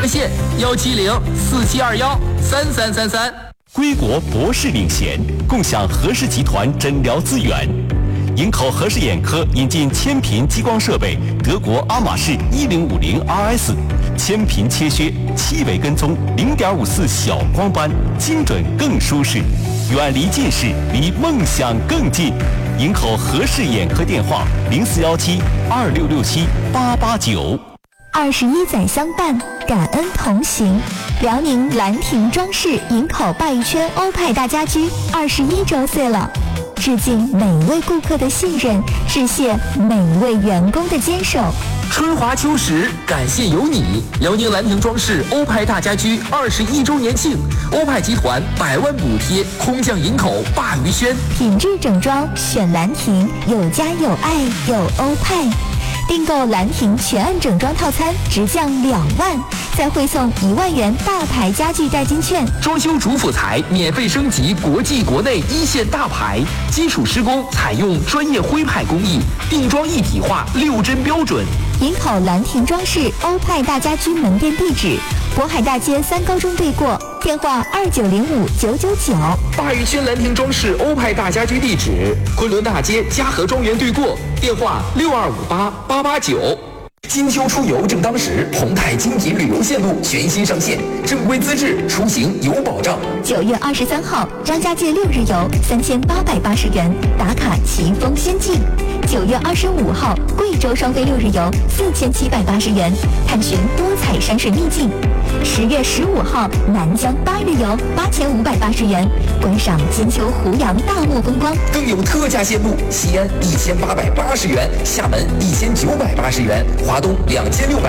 热线17047213333。 归国博士领衔，共享和氏集团诊疗资源。营口和氏眼科引进千频激光设备，德国阿玛仕1050 RS， 千频切削，7维跟踪，0.54小光斑，精准更舒适，远离近视，离梦想更近。营口和氏眼科电话041726678889。 21载相伴，感恩同行。辽宁兰亭装饰营口鲅鱼圈欧派大家居21周岁了，致敬每位顾客的信任，致谢每位员工的坚守。 春华秋实，感谢有你！辽宁兰亭装饰欧派大家居21周年庆，欧派集团100万补贴，空降营口鲅鱼轩。 品质整装选兰亭，有家有爱有欧派。订购兰亭全案整装套餐直降2万，再汇送1万元大牌家具代金券。 装修主辅材免费升级国际国内1线大牌，基础施工采用专业徽派工艺，定装一体化6针标准。 营口兰亭装饰欧派大家居门店地址：渤海大街3高中对过，电话2905999。 鲅鱼轩兰亭装饰欧派大家居地址：昆仑大街嘉禾庄园对过，电话6258889。金秋出游正当时，宏泰金品旅游线路全新上线，正规资质，出行有保障。 9月23号，张家界6日游3880元，打卡奇峰仙境。9月25号，贵州双飞6日游4780元，探寻多彩山水秘境。10月15号，南疆8日游8580元，观赏金秋湖洋大漠风光。 更有特价线路，西安1880元，厦门1980元，华东2600。